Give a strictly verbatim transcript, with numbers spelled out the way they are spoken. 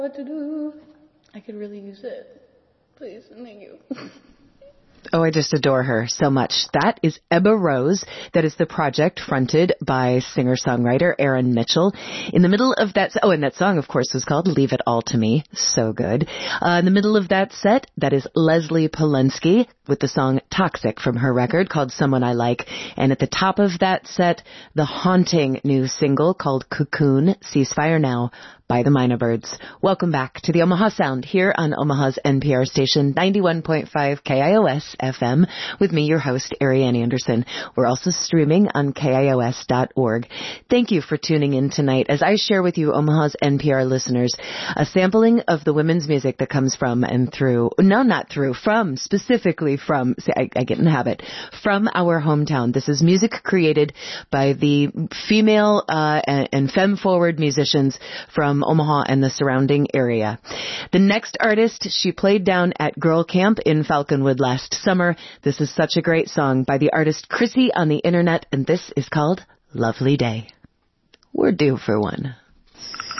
What to do? I could really use it. Please, thank you. Oh, I just adore her so much. That is Ebba Rose. That is the project fronted by singer-songwriter Erin Mitchell. In the middle of that, oh, and that song, of course, was called Leave It All to Me. So good. Uh, in the middle of that set, that is Leslie Polensky with the song Toxic from her record called Someone I Like. And at the top of that set, the haunting new single called Cocoon, Ceasefire Now, by the Mynah Birds. Welcome back to the Omaha Sound here on Omaha's N P R station, ninety-one point five K I O S F M, with me, your host, Ariane Anderson. We're also streaming on K I O S dot org. Thank you for tuning in tonight as I share with you, Omaha's N P R listeners, a sampling of the women's music that comes from and through, no, not through, from, specifically from, see, I, I get in the habit, from our hometown. This is music created by the female uh, and, and femme-forward musicians from Omaha and the surrounding area. The next artist, she played down at Girl Camp in Falconwood last summer. This is such a great song by the artist Chrissy on the internet, and this is called Lovely Day. We're due for one.